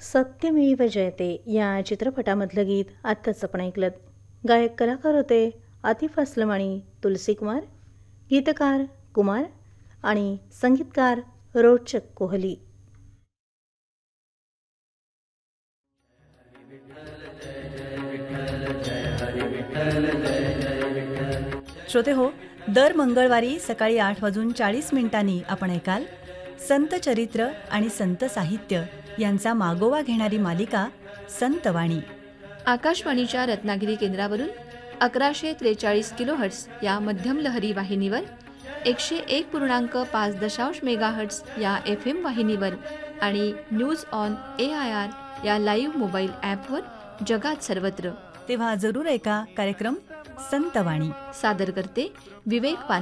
सत्यमेव जयते या चित्रपटामधलं गीत आत्ताच आपण ऐकलं. गायक कलाकार होते आतिफ अस्लम आणि तुलसी कुमार, गीतकार कुमार आणि संगीतकार रोचक कोहली. श्रोते हो, दर मंगळवारी सकाळी 8:40 आपण ऐकाल संत चरित्र आणि संत साहित्य यांचा मागोवा घेणारी मालिका संतवाणी. आकाशवाणीच्या रत्नागिरी केंद्रावरून 1143 किलोहर्ट्झ या मध्यम लहरी वाहिनीवर, 101.5 मेगाहर्ट्झ या FM वाहिनीवर आणि न्यूज ऑन AIR या लाईव्ह मोबाईल ॲपवर जगात सर्वत्र. तेव्हा जरूर ऐका कार्यक्रम संतवाणी. सादर करते विवेक पानसरे.